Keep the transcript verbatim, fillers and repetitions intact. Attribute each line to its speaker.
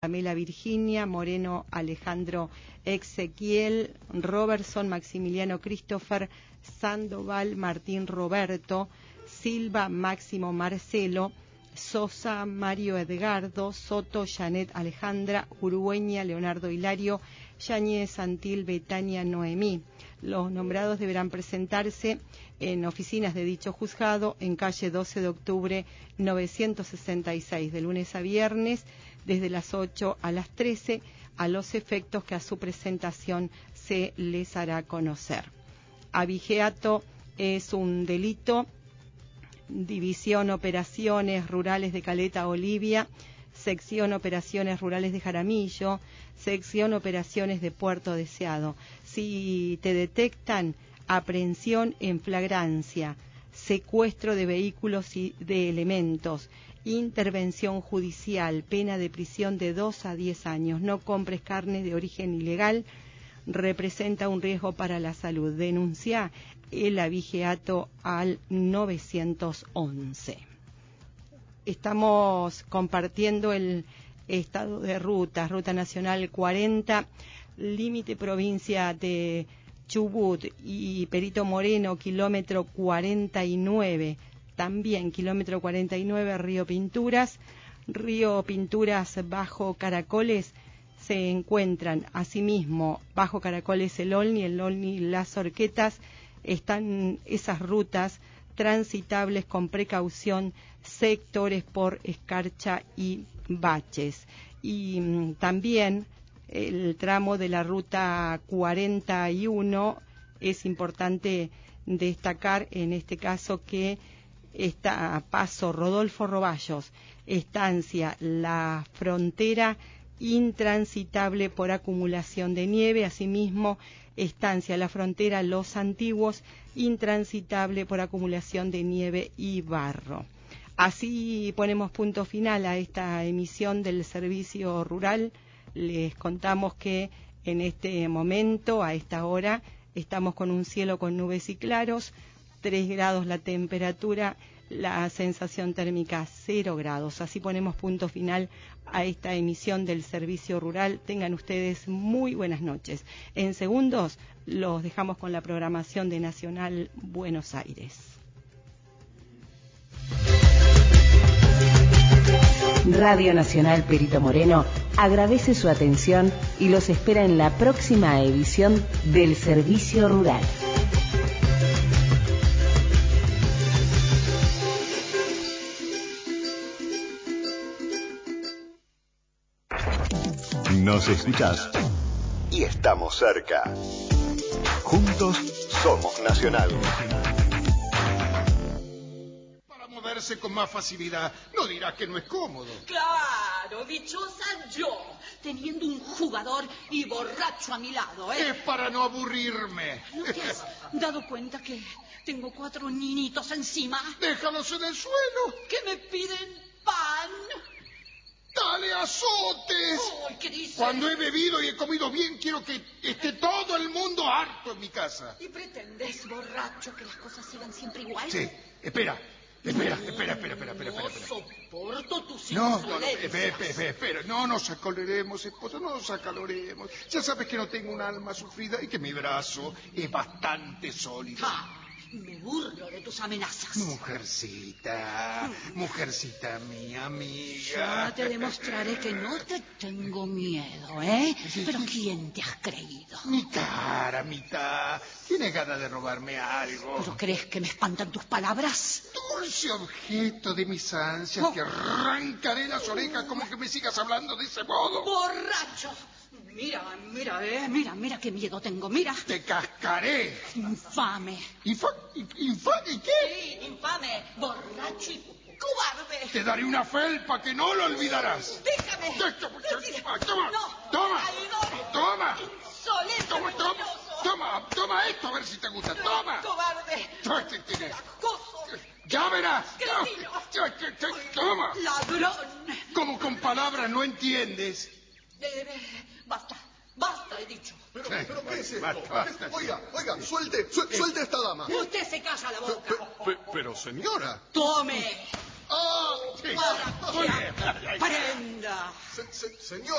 Speaker 1: Pamela Virginia, Moreno Alejandro Ezequiel, Robertson Maximiliano Christopher, Sandoval Martín Roberto, Silva Máximo Marcelo, Sosa Mario Edgardo, Soto Janet Alejandra, Urueña Leonardo Hilario, Yáñez Santil Betania Noemí. Los nombrados deberán presentarse en oficinas de dicho juzgado en calle doce de octubre novecientos sesenta y seis, de lunes a viernes, desde las ocho a las trece, a los efectos que a su presentación se les hará conocer. Abigeato es un delito. División Operaciones Rurales de Caleta Olivia, Sección Operaciones Rurales de Jaramillo, Sección Operaciones de Puerto Deseado. Si te detectan, aprehensión en flagrancia, secuestro de vehículos y de elementos, intervención judicial, pena de prisión de dos a diez años. No compres carne de origen ilegal, representa un riesgo para la salud. Denuncia el abigeato al novecientos once. Estamos compartiendo el estado de ruta, Ruta Nacional cuarenta, límite provincia de Chubut y Perito Moreno, kilómetro cuarenta y nueve. También kilómetro cuarenta y nueve, Río Pinturas. Río Pinturas bajo Caracoles se encuentran asimismo bajo Caracoles el Olni, el Olni Las Horquetas. Están esas rutas transitables con precaución, sectores por escarcha y baches. Y mm, también el tramo de la ruta cuarenta y uno, es importante destacar en este caso que está a paso Rodolfo Roballos, estancia La Frontera, intransitable por acumulación de nieve. Asimismo, estancia La Frontera Los Antiguos, intransitable por acumulación de nieve y barro. Así ponemos punto final a esta emisión del Servicio Rural. Les contamos que en este momento, a esta hora, estamos con un cielo con nubes y claros, tres grados la temperatura, la sensación térmica cero grados. Así ponemos punto final a esta emisión del Servicio Rural. Tengan ustedes muy buenas noches. En segundos los dejamos con la programación de Nacional Buenos Aires.
Speaker 2: Radio Nacional Perito Moreno agradece su atención y los espera en la próxima edición del Servicio Rural.
Speaker 3: Nos escuchás y estamos cerca. Juntos somos Nacional.
Speaker 4: Para moverse con más facilidad, no dirás que no es cómodo.
Speaker 5: Claro, dichosa yo, teniendo un jugador y borracho a mi lado, ¿eh?
Speaker 4: Es para no aburrirme.
Speaker 5: ¿No te has dado cuenta que tengo cuatro niñitos encima?
Speaker 4: Déjalos en el suelo.
Speaker 5: Que me piden pan.
Speaker 4: ¡Dale azotes!
Speaker 5: Ay, ¿qué dices?
Speaker 4: Cuando he bebido y he comido bien, quiero que esté todo el mundo harto en mi casa.
Speaker 5: ¿Y pretendes, borracho, que las cosas sigan siempre igual?
Speaker 4: Sí, espera, espera, espera, espera, espera, espera,
Speaker 5: No
Speaker 4: espera. espera.
Speaker 5: soporto tus
Speaker 4: No, no, no,
Speaker 5: insolencias.
Speaker 4: espera, espera, espera. No nos acaloremos, esposa, no nos acaloremos. Ya sabes que no tengo un alma sufrida y que mi brazo es bastante sólido.
Speaker 5: Ah, me burlo de tus amenazas.
Speaker 4: Mujercita, mujercita mía, amiga.
Speaker 5: Ya te demostraré que no te tengo miedo, ¿eh? Pero ¿quién te has creído?
Speaker 4: Mitad, mitad. ¿Tienes ganas de robarme algo?
Speaker 5: ¿Pero crees que me espantan tus palabras?
Speaker 4: Dulce objeto de mis ansias,
Speaker 5: Oh.
Speaker 4: te arrancaré las orejas como que me sigas hablando de ese modo.
Speaker 5: ¡Borracho! Mira, mira, eh, mira, mira qué miedo tengo, mira.
Speaker 4: Te cascaré.
Speaker 5: Infame.
Speaker 4: ¿Infa- ¿Infame qué?
Speaker 5: Sí, infame, borracho y cobarde.
Speaker 4: Te daré una felpa que no lo olvidarás.
Speaker 5: Déjame.
Speaker 4: Déjame.
Speaker 5: Retira.
Speaker 4: Toma,
Speaker 5: No.
Speaker 4: toma,
Speaker 5: Traidor.
Speaker 4: toma.
Speaker 5: Insolente,
Speaker 4: Toma, toma,
Speaker 5: mentiroso.
Speaker 4: toma, toma esto a ver si te gusta. Toma.
Speaker 5: Cobarde.
Speaker 4: Toma, te tienes.
Speaker 5: Acoso.
Speaker 4: Ya verás.
Speaker 5: Cretino.
Speaker 4: Ya, ya, ya, Toma.
Speaker 5: Ladrón.
Speaker 4: Como con palabras no entiendes.
Speaker 5: Eh, basta, basta, he dicho.
Speaker 6: Pero, pero ¿qué es esto?
Speaker 4: Basta, basta,
Speaker 6: Oiga, oiga, suelte, su- suelte a esta dama.
Speaker 5: Usted se calla la
Speaker 6: Pe-
Speaker 5: boca.
Speaker 6: pe- pero señora.
Speaker 5: Tome.
Speaker 4: ¡Ah! Sí.
Speaker 5: Para que
Speaker 4: Muy bien.
Speaker 5: aprenda.
Speaker 6: Se- se- señora.